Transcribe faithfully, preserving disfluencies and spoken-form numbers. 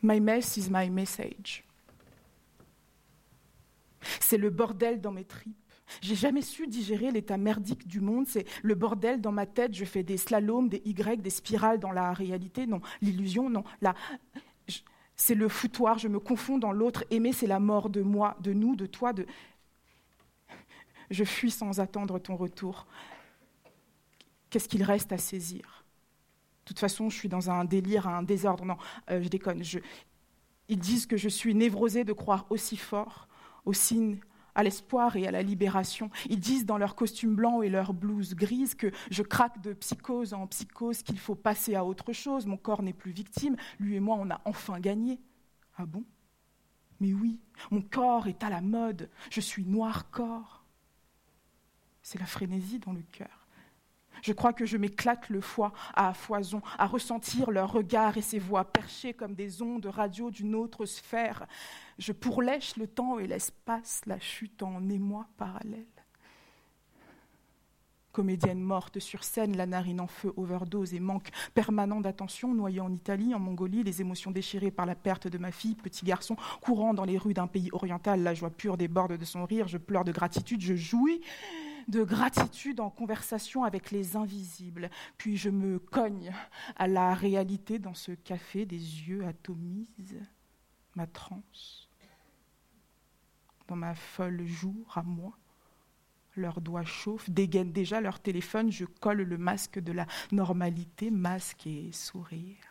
My mess is my message. C'est le bordel dans mes tripes. J'ai jamais su digérer l'état merdique du monde. C'est le bordel dans ma tête. Je fais des slaloms, des Y, des spirales dans la réalité. Non, l'illusion, non. La... Je... C'est le foutoir. Je me confonds dans l'autre. Aimer, c'est la mort de moi, de nous, de toi. De... Je fuis sans attendre ton retour. Qu'est-ce qu'il reste à saisir ? De toute façon, je suis dans un délire, un désordre. Non, euh, je déconne. Je... Ils disent que je suis névrosée de croire aussi fort aux signes, à l'espoir et à la libération. Ils disent dans leurs costumes blancs et leurs blouses grises que je craque de psychose en psychose, qu'il faut passer à autre chose. Mon corps n'est plus victime. Lui et moi, on a enfin gagné. Ah bon ? Mais oui, mon corps est à la mode. Je suis noir corps. C'est la frénésie dans le cœur. Je crois que je m'éclate le foie à foison, à ressentir leur regard et ces voix perchées comme des ondes radio d'une autre sphère. Je pourlèche le temps et l'espace, la chute en émoi parallèle. Comédienne morte sur scène, la narine en feu, overdose et manque permanent d'attention, noyée en Italie, en Mongolie, les émotions déchirées par la perte de ma fille, petit garçon, courant dans les rues d'un pays oriental, la joie pure déborde de son rire, je pleure de gratitude, je jouis de gratitude en conversation avec les invisibles. Puis je me cogne à la réalité dans ce café, des yeux atomisent ma transe. Dans ma folle joue, à moi, leurs doigts chauffent, dégainent déjà leur téléphone, je colle le masque de la normalité, masque et sourire.